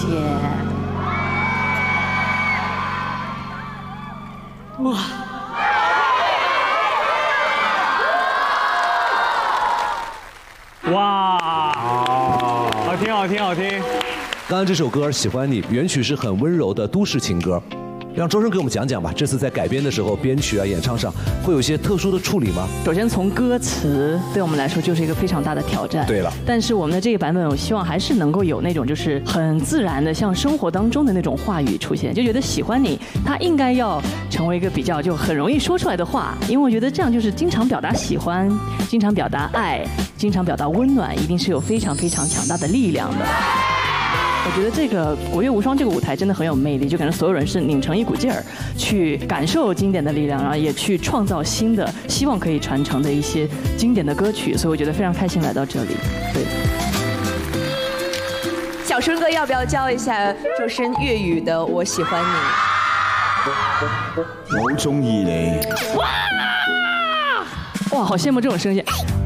哇！哇！好听，好听，好听！ 刚刚这首歌《喜欢你》原曲是很温柔的都市情歌，让周深给我们讲讲吧。这次在改编的时候，编曲啊、演唱上会有一些特殊的处理吗？ 首先从歌词对我们来说就是一个非常大的挑战。 对了， 但是我们的这个版本，我希望还是能够有那种就是很自然的，像生活当中的那种话语出现，就觉得喜欢你，它应该要成为一个比较就很容易说出来的话，因为我觉得这样就是经常表达喜欢，经常表达爱，经常表达温暖，一定是有非常非常强大的力量的。我觉得这个国乐无双这个舞台真的很有魅力，就感觉所有人是拧成一股劲儿，去感受经典的力量，然后也去创造新的，希望可以传承的一些经典的歌曲，所以我觉得非常开心来到这里。对， 小生哥要不要教一下周深粤语的我喜欢你？ 我好中意你。 哇，好羡慕这种声线。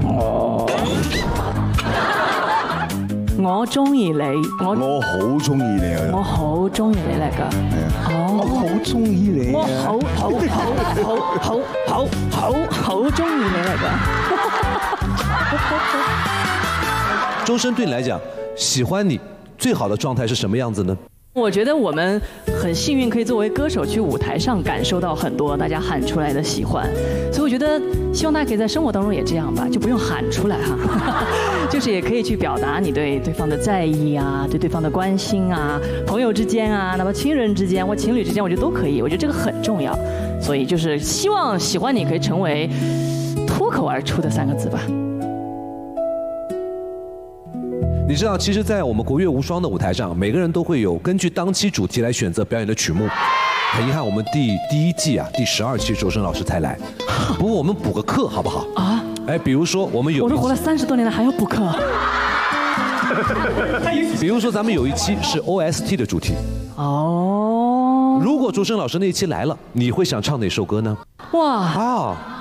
我中意你， 我好中意你啊！ 我好中意你嚟噶。 我好中意你。 我好中意你嚟噶。 周深对你来讲，喜欢你最好的状态是什么样子呢？ 我觉得我们很幸运，可以作为歌手去舞台上感受到很多大家喊出来的喜欢，所以我觉得希望大家可以在生活当中也这样吧，就不用喊出来哈，就是也可以去表达你对对方的在意啊，对对方的关心啊，朋友之间啊，那么亲人之间或情侣之间，我觉得都可以，我觉得这个很重要，所以就是希望喜欢你可以成为脱口而出的3个字吧。 你知道，其实，在我们国乐无双的舞台上，每个人都会有根据当期主题来选择表演的曲目。很遗憾，我们第1季啊，第12期周深老师才来。不过我们补个课好不好？啊？哎，比如说我们有， 我都活了30多年了，还要补课。 比如说咱们有一期是 OST 的主题。 哦。 如果周深老师那一期来了，你会想唱哪首歌呢？ 哇啊！